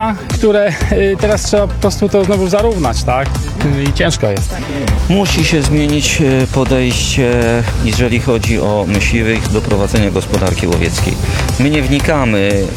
pokolenia, które teraz trzeba po prostu to znowu zarównać, tak? I ciężko jest. Musi się zmienić podejście, jeżeli chodzi o myśliwych do prowadzenia gospodarki łowieckiej. My nie wnikamy